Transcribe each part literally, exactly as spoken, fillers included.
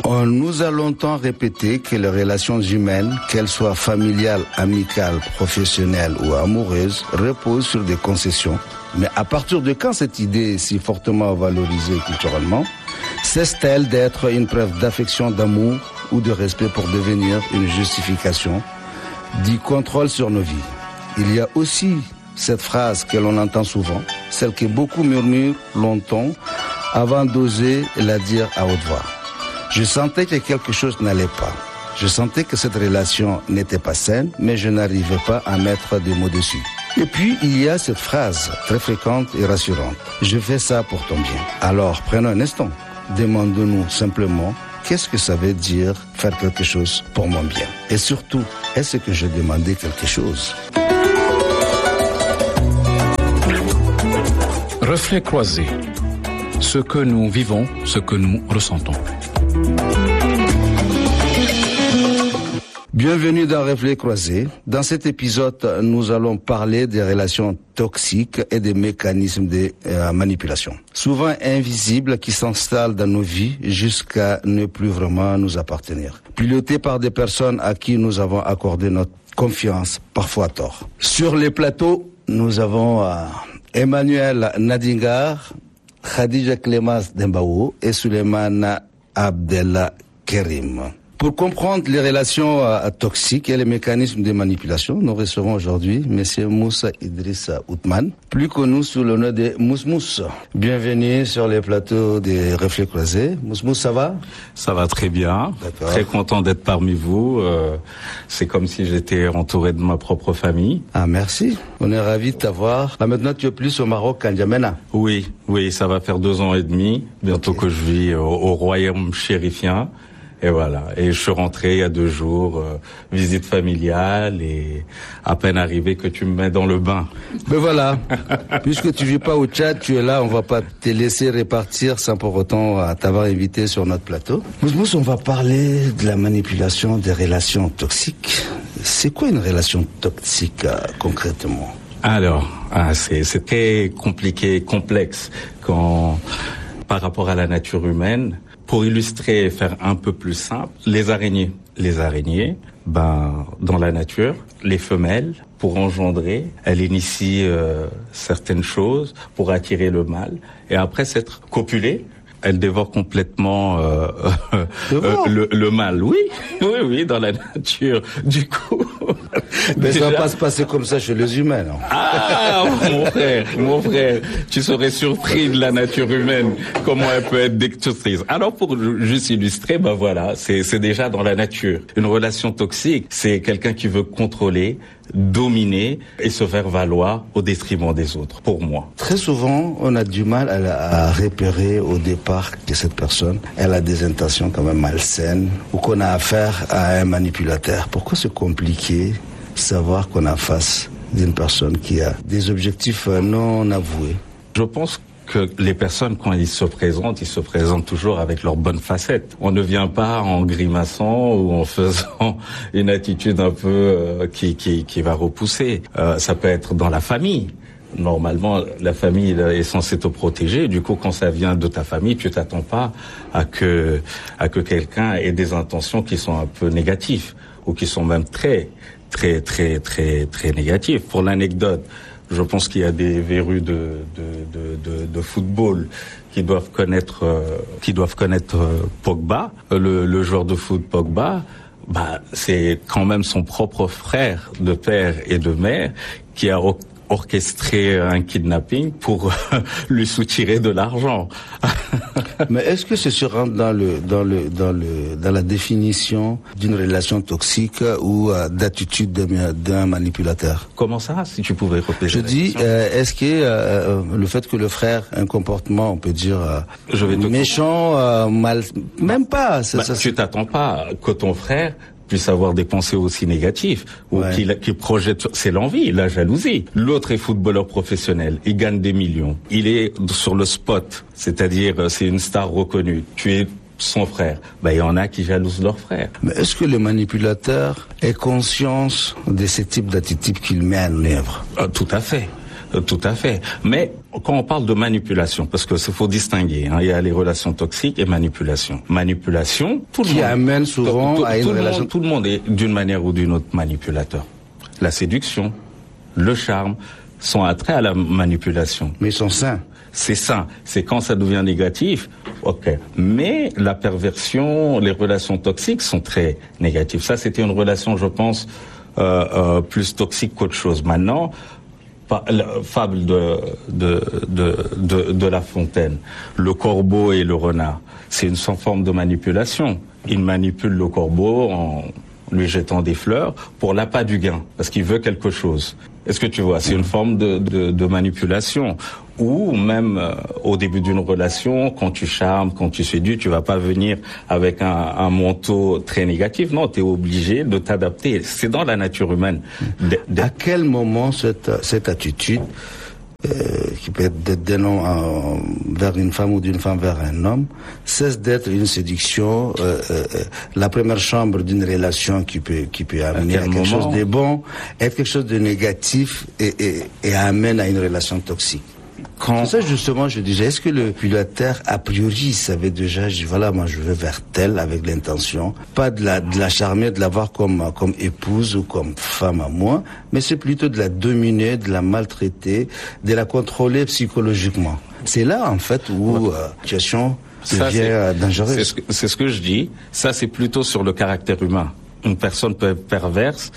On nous a longtemps répété que les relations humaines, qu'elles soient familiales, amicales, professionnelles ou amoureuses, reposent sur des concessions. Mais à partir de quand cette idée est si fortement valorisée culturellement, cesse-t-elle d'être une preuve d'affection, d'amour ou de respect pour devenir une justification du contrôle sur nos vies? Il y a aussi cette phrase que l'on entend souvent, celle que beaucoup murmurent longtemps avant d'oser la dire à haute voix. Je sentais que quelque chose n'allait pas. Je sentais que cette relation n'était pas saine, mais je n'arrivais pas à mettre des mots dessus. Et puis, il y a cette phrase très fréquente et rassurante. Je fais ça pour ton bien. Alors, prenons un instant. Demandons-nous simplement, qu'est-ce que ça veut dire faire quelque chose pour mon bien? Et surtout, est-ce que je demandais quelque chose? Reflet croisé. Ce que nous vivons, ce que nous ressentons. Bienvenue dans Reflet croisé. Dans cet épisode, nous allons parler des relations toxiques et des mécanismes de euh, manipulation, souvent invisibles, qui s'installent dans nos vies jusqu'à ne plus vraiment nous appartenir. Pilotés par des personnes à qui nous avons accordé notre confiance, parfois à tort. Sur les plateaux, nous avons euh, Emmanuel Nadingar, Khadija Clémence Dembaou et Souleymane Abdella Kerim. Pour comprendre les relations euh, toxiques et les mécanismes de manipulation, nous recevons aujourd'hui M. Moussa Idrissa Othman, plus connu sous le nom de Mousmous. Bienvenue sur les plateaux des Reflets croisés. Mousmous, ça va? Ça va très bien. D'accord. Très content d'être parmi vous. Euh, c'est comme si j'étais entouré de ma propre famille. Ah, merci. On est ravis de t'avoir. Là, maintenant, tu es plus au Maroc qu'en N'Djamena. Oui, oui, ça va faire deux ans et demi. Bientôt okay. que je vis au, au royaume chérifien. Et voilà. Et je suis rentré il y a deux jours, euh, visite familiale, et à peine arrivé que tu me mets dans le bain. Mais voilà. Puisque tu vis pas au Tchad, tu es là, on va pas te laisser repartir sans pour autant t'avoir invité sur notre plateau. Mousmous, on va parler de la manipulation des relations toxiques. C'est quoi une relation toxique, euh, concrètement? Alors, ah, c'est, c'est très compliqué, complexe, quand, par rapport à la nature humaine. Pour illustrer et faire un peu plus simple, les araignées. Les araignées, ben, dans la nature, les femelles, pour engendrer, elles initient euh, certaines choses pour attirer le mâle. Et après s'être copulées, elles dévorent complètement euh, euh, le, le mâle. Oui, oui, oui, dans la nature. Du coup... Mais déjà... ça va pas se passer comme ça chez les humains, non? Ah, mon frère, mon frère, tu serais surpris de la nature humaine, comment elle peut être destructrice. Alors, pour juste illustrer, ben voilà, c'est, c'est déjà dans la nature. Une relation toxique, c'est quelqu'un qui veut contrôler, dominer et se faire valoir au détriment des autres, pour moi. Très souvent, on a du mal à, à repérer au départ que cette personne, elle a des intentions quand même malsaines, ou qu'on a affaire à un manipulateur. Pourquoi c'est compliqué de savoir qu'on a face d'une personne qui a des objectifs non avoués? Je pense que les personnes, quand ils se présentent, ils se présentent toujours avec leurs bonnes facettes. On ne vient pas en grimaçant ou en faisant une attitude un peu euh, qui, qui, qui va repousser. Euh, ça peut être dans la famille. Normalement, la famille est censée te protéger. Du coup, quand ça vient de ta famille, tu t'attends pas à que, à que quelqu'un ait des intentions qui sont un peu négatives ou qui sont même très, très, très, très, très négatives. Pour l'anecdote, je pense qu'il y a des verrues de, de, de, de, de football qui doivent connaître, euh, qui doivent connaître euh, Pogba, le, le joueur de foot Pogba. Bah, c'est quand même son propre frère de père et de mère qui a orchestrer un kidnapping pour lui soutirer de l'argent. Mais est-ce que ce rentre dans le dans le dans le dans la définition d'une relation toxique ou euh, d'attitude d'un, d'un manipulateur? Comment ça, si tu pouvais répéter? Je dis, euh, est-ce que euh, le fait que le frère ait un comportement, on peut dire euh, Je vais te méchant, euh, mal, même pas. Ça, bah, ça, tu t'attends pas que ton frère puisse avoir des pensées aussi négatives ou ouais. qu'il, qu'il projette, c'est l'envie, la jalousie. L'autre est footballeur professionnel, il gagne des millions, il est sur le spot, c'est-à-dire c'est une star reconnue. Tu es son frère. Ben, il y en a qui jalousent leur frère. Mais est-ce que le manipulateur ait conscience de ce type d'attitude qu'il met en œuvre? euh, Tout à fait. Euh, tout à fait. Mais quand on parle de manipulation, parce que c'est faut distinguer, hein, il y a les relations toxiques et manipulation. Manipulation, tout le qui monde amène souvent tout, tout, à une tout relation. Le monde, tout le monde est d'une manière ou d'une autre manipulateur. La séduction, le charme sont attraits à la manipulation. Mais ils sont sains. C'est ça. C'est quand ça devient négatif, ok. Mais la perversion, les relations toxiques sont très négatives. Ça, c'était une relation, je pense, euh, euh, plus toxique qu'autre chose. Maintenant, pa- la fable de, de, de, de, de La Fontaine, le corbeau et le renard, c'est une forme de manipulation. Il manipule le corbeau en lui jetant des fleurs pour l'appât du gain, parce qu'il veut quelque chose. Est-ce que tu vois, c'est une forme de, de, de manipulation. Ou même euh, au début d'une relation, quand tu charmes, quand tu séduis, tu vas pas venir avec un, un manteau très négatif. Non, tu es obligé de t'adapter. C'est dans la nature humaine. De, de... À quel moment cette, cette attitude, euh, qui peut être d'un homme euh, vers une femme ou d'une femme vers un homme, cesse d'être une séduction, euh, euh, la première chambre d'une relation qui peut, qui peut amener à, à quelque moment... chose de bon, être quelque chose de négatif et, et, et amène à une relation toxique? Quand... C'est ça justement, je disais, est-ce que le manipulateur, a priori, savait déjà, je dis voilà, moi je vais vers tel avec l'intention, pas de la, de la charmer, de l'avoir comme, comme épouse ou comme femme à moi, mais c'est plutôt de la dominer, de la maltraiter, de la contrôler psychologiquement. C'est là, en fait, où la euh, situation devient euh, dangereuse. C'est ce, que, c'est ce que je dis. Ça, c'est plutôt sur le caractère humain. Une personne peut être perverse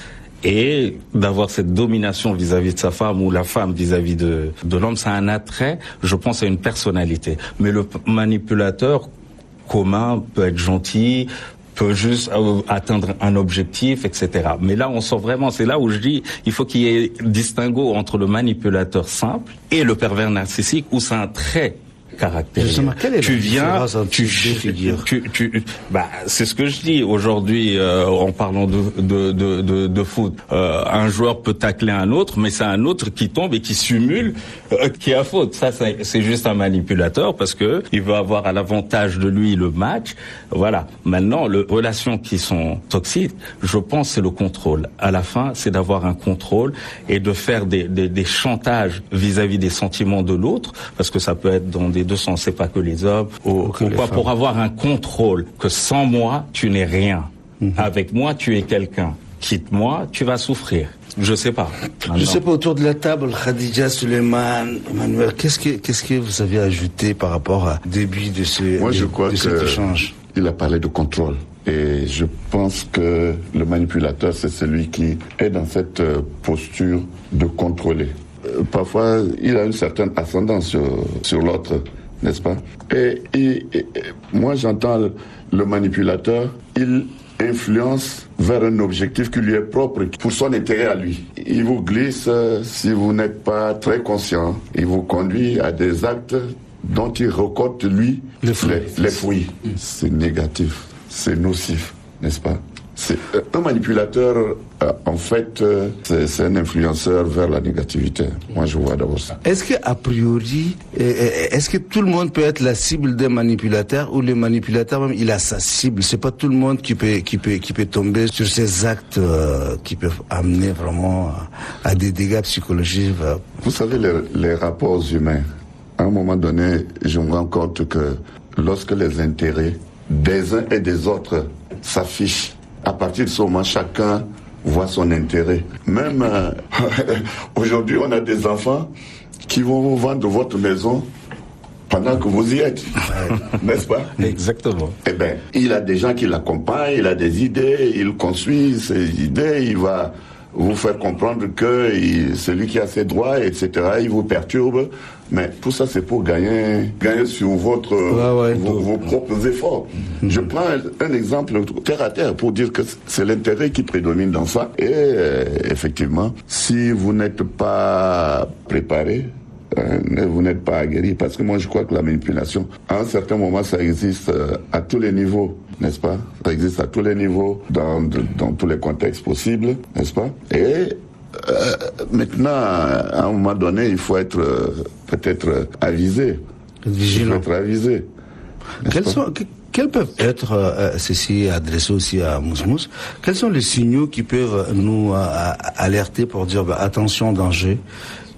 et d'avoir cette domination vis-à-vis de sa femme ou la femme vis-à-vis de, de l'homme, ça a un attrait, je pense, à une personnalité. Mais le manipulateur commun peut être gentil, peut juste atteindre un objectif, et cetera. Mais là, on sent vraiment, c'est là où je dis, il faut qu'il y ait distinguo entre le manipulateur simple et le pervers narcissique, où c'est un trait caractère. Justement, quelle est tu la viens, tu, tu, tu, tu, bah, c'est ce que je dis aujourd'hui euh, en parlant de de de de, de foot. Euh, un joueur peut tacler un autre, mais c'est un autre qui tombe et qui simule euh, qui a faute. Ça, c'est, c'est juste un manipulateur parce que il veut avoir à l'avantage de lui le match. Voilà. Maintenant, les relations qui sont toxiques, je pense, c'est le contrôle. À la fin, c'est d'avoir un contrôle et de faire des des, des chantages vis-à-vis des sentiments de l'autre, parce que ça peut être dans des deux sens, c'est pas que les hommes, ou, ou quoi, pour avoir un contrôle, que sans moi, tu n'es rien. Mm-hmm. Avec moi, tu es quelqu'un. Quitte-moi, tu vas souffrir. Je sais pas. Maintenant. Je sais pas, autour de la table, Khadija, Suleiman, Emmanuel, qu'est-ce que, qu'est-ce que vous avez ajouté par rapport au début de, ce, Moi, de, je crois de que cet échange? Il a parlé de contrôle. Et je pense que le manipulateur, c'est celui qui est dans cette posture de contrôler. Parfois, il a une certaine ascendance sur, sur l'autre, n'est-ce pas? Et, et, et moi, j'entends le, le manipulateur, il influence vers un objectif qui lui est propre, pour son intérêt à lui. Il vous glisse, si vous n'êtes pas très conscient, il vous conduit à des actes dont il récolte, lui, les fruits. Les, les fruits. C'est négatif, c'est nocif, n'est-ce pas? C'est un manipulateur, euh, en fait, euh, c'est, c'est un influenceur vers la négativité. Moi, je vois d'abord ça. Est-ce que, a priori, est-ce que tout le monde peut être la cible d'un manipulateur, ou le manipulateur même, il a sa cible? C'est pas tout le monde qui peut, qui peut, qui peut tomber sur ces actes euh, qui peuvent amener vraiment à des dégâts psychologiques. Euh. Vous savez, les, les rapports humains, à un moment donné, je me rends compte que lorsque les intérêts des uns et des autres s'affichent, à partir de ce moment, chacun voit son intérêt. Même euh, aujourd'hui, on a des enfants qui vont vous vendre votre maison pendant que vous y êtes, n'est-ce pas? Exactement. Eh bien, il a des gens qui l'accompagnent, il a des idées, il construit ses idées, il va vous faire comprendre que il, c'est lui qui a ses droits, et cetera. Il vous perturbe. Mais tout ça, c'est pour gagner, gagner sur votre, ouais, ouais, vos, vos propres efforts. Mm-hmm. Je prends un, un exemple terre à terre pour dire que c'est l'intérêt qui prédomine dans ça. Et euh, effectivement, si vous n'êtes pas préparé, euh, vous n'êtes pas aguerri, parce que moi je crois que la manipulation, à un certain moment, ça existe euh, à tous les niveaux, n'est-ce pas? Ça existe à tous les niveaux, dans, de, dans tous les contextes possibles, n'est-ce pas? Et Euh, maintenant, à un moment donné, il faut être euh, peut-être euh, avisé. Vigilant. Il faut être avisé. Quels, sont, que, quels peuvent être, euh, ceci adressé aussi à Mousmous, quels sont les signaux qui peuvent nous euh, alerter pour dire bah, attention, danger,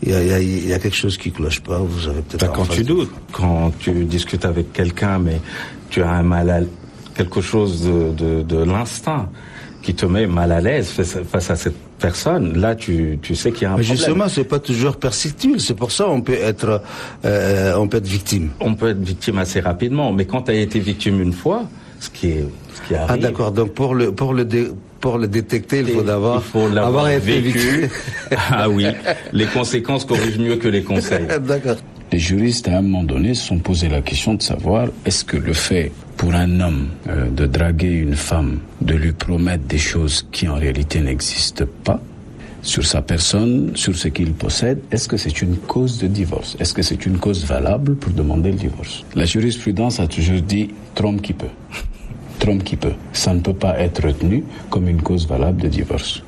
il y a, il y a, il y a quelque chose qui cloche pas. Vous avez peut-être. Bah, quand tu doutes, quand tu discutes avec quelqu'un, mais tu as un mal à quelque chose de, de, de l'instinct qui te met mal à l'aise face, face à cette personne. Là, tu, tu sais qu'il y a un mais problème. Justement, c'est pas toujours perceptible. C'est pour ça on peut être, euh, on peut être victime. On peut être victime assez rapidement, mais quand tu as été victime une fois, ce qui est, ce qui arrive. Ah d'accord. Donc pour le, pour le dé, pour le détecter, il faut d'abord il faut l'avoir avoir été vécu. Ah oui, les conséquences corrigent mieux que les conseils. D'accord. Les juristes, à un moment donné, se sont posé la question de savoir est-ce que le fait pour un homme euh, de draguer une femme, de lui promettre des choses qui en réalité n'existent pas sur sa personne, sur ce qu'il possède, est-ce que c'est une cause de divorce? Est-ce que c'est une cause valable pour demander le divorce? La jurisprudence a toujours dit trompe qui peut. Trompe qui peut. Ça ne peut pas être retenu comme une cause valable de divorce.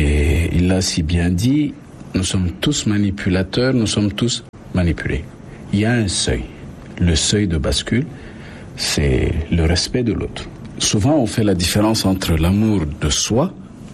Et il l'a si bien dit, nous sommes tous manipulateurs, nous sommes tous manipulés. Il y a un seuil. Le seuil de bascule, c'est le respect de l'autre. Souvent, on fait la différence entre l'amour de soi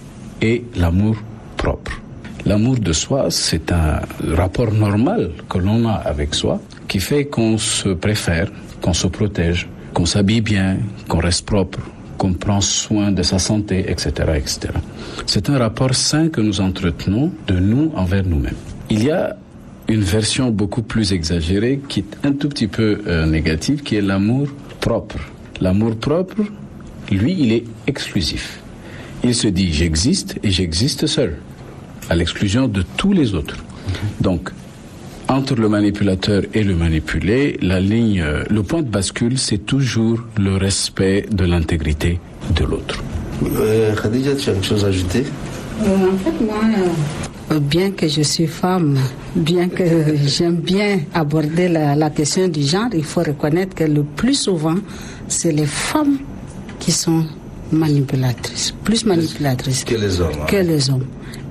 et l'amour propre. L'amour de soi, c'est un rapport normal que l'on a avec soi qui fait qu'on se préfère, qu'on se protège, qu'on s'habille bien, qu'on reste propre, qu'on prend soin de sa santé, et cetera, et cetera. C'est un rapport sain que nous entretenons de nous envers nous-mêmes. Il y a une version beaucoup plus exagérée qui est un tout petit peu euh, négative, qui est l'amour propre. L'amour propre, lui, il est exclusif. Il se dit, j'existe et j'existe seul, à l'exclusion de tous les autres. Donc, entre le manipulateur et le manipulé, la ligne, euh, le point de bascule, c'est toujours le respect de l'intégrité de l'autre. Euh, Khadija, tu as quelque chose à ajouter? euh, En fait, moi... Euh... Bien que je suis femme, bien que j'aime bien aborder la, la question du genre, il faut reconnaître que le plus souvent, c'est les femmes qui sont manipulatrices, plus manipulatrices que les hommes. Que les hommes.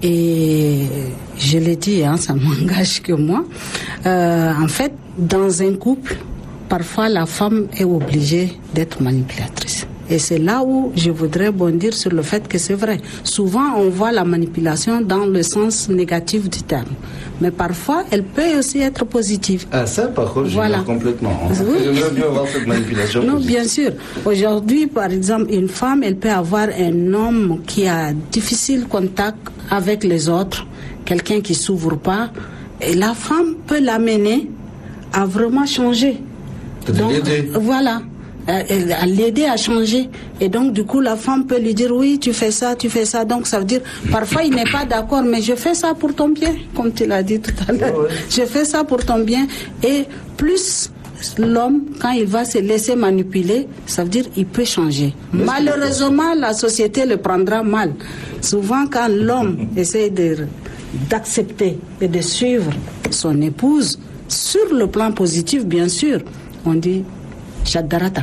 Et je l'ai dit, hein, ça m'engage que moi. Euh, en fait, dans un couple, parfois la femme est obligée d'être manipulatrice. Et c'est là où je voudrais bondir sur le fait que c'est vrai. Souvent, on voit la manipulation dans le sens négatif du terme. Mais parfois, elle peut aussi être positive. Ah, ça, par contre, voilà. Je complètement. Oui. J'aimerais bien voir cette manipulation Non, positive. bien sûr. Aujourd'hui, par exemple, une femme, elle peut avoir un homme qui a difficile contact avec les autres, quelqu'un qui s'ouvre pas. Et la femme peut l'amener à vraiment changer. Donc, voilà. À l'aider à changer. Et donc, du coup, la femme peut lui dire, oui, tu fais ça, tu fais ça. Donc, ça veut dire, parfois, il n'est pas d'accord, mais je fais ça pour ton bien, comme tu l'as dit tout à l'heure. Ouais, ouais. Je fais ça pour ton bien. Et plus l'homme, quand il va se laisser manipuler, ça veut dire, il peut changer. Malheureusement, la société le prendra mal. Souvent, quand l'homme essaie de, d'accepter et de suivre son épouse, sur le plan positif, bien sûr, on dit, Shadarata.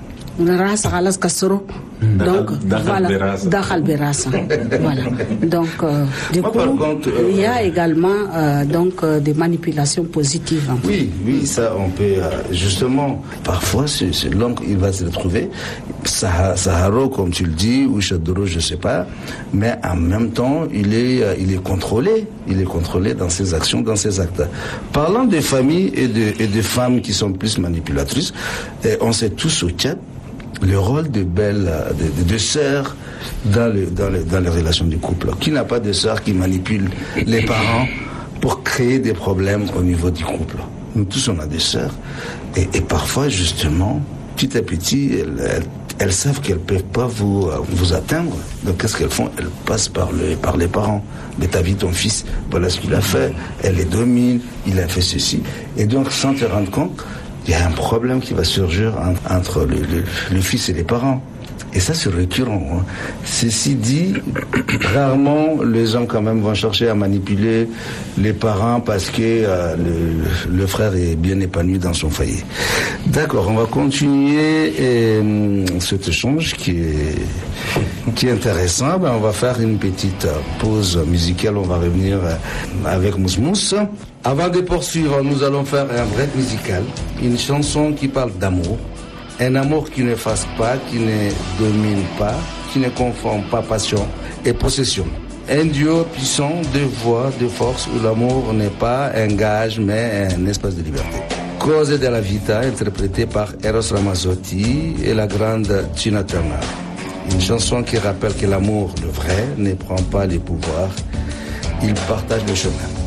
Donc, voilà, Dakhal Berasa. Voilà. Donc, euh, du Moi, coup, contre, euh, il y a également euh, donc euh, des manipulations positives. En fait. Oui, oui, ça, on peut euh, justement. Parfois, c'est, c'est l'homme, il va se retrouver Saharo, comme tu le dis, ou Chadoro, je sais pas. Mais en même temps, il est, euh, il est contrôlé. Il est contrôlé dans ses actions, dans ses actes. Parlant des familles et de, et des femmes qui sont plus manipulatrices, et on sait tous au Tchad le rôle de belles, de, de, de sœurs dans, le, dans, le, dans les relations du couple. Qui n'a pas de sœurs qui manipulent les parents pour créer des problèmes au niveau du couple? Nous tous, on a des sœurs. Et, et parfois, justement, petit à petit, elles, elles, elles savent qu'elles ne peuvent pas vous, vous atteindre. Donc, qu'est-ce qu'elles font? Elles passent par, le, par les parents. Mais t'as vu ton fils, voilà ce qu'il a fait. Elle les domine, il a fait ceci. Et donc, sans te rendre compte, il y a un problème qui va surgir entre le, le, le fils et les parents. Et ça, c'est récurrent. Hein. Ceci dit, rarement les hommes quand même vont chercher à manipuler les parents parce que euh, le, le frère est bien épanoui dans son foyer. D'accord, on va continuer et, euh, cet échange qui est, qui est intéressant. Ben, on va faire une petite pause musicale. On va revenir avec Mousmous. Avant de poursuivre, nous allons faire un break musical, une chanson qui parle d'amour, un amour qui ne fasse pas, qui ne domine pas, qui ne confond pas passion et possession. Un duo puissant, de voix, de force, où l'amour n'est pas un gage, mais un espace de liberté. Cose della vita, interprétée par Eros Ramazzotti et la grande Tina Turner. Une chanson qui rappelle que l'amour, le vrai, ne prend pas les pouvoirs, il partage le chemin.